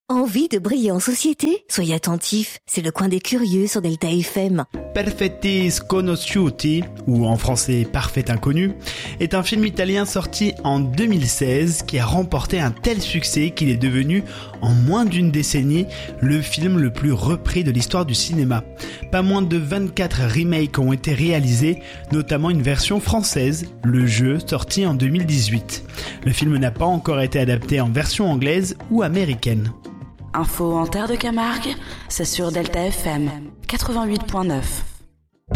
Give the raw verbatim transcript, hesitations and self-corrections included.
Envie de briller en société? Soyez attentifs, c'est le coin des curieux sur Delta F M. Perfetti Sconosciuti, ou en français Parfait Inconnu, est un film italien sorti en deux mille seize qui a remporté un tel succès qu'il est devenu, en moins d'une décennie, le film le plus repris de l'histoire du cinéma. Pas moins de vingt-quatre remakes ont été réalisés, notamment une version française, Le Jeu, sorti en deux mille dix-huit. Le film n'a pas encore été adapté en version anglaise ou américaine. Info en terre de Camargue, c'est sur Delta F M quatre-vingt-huit point neuf.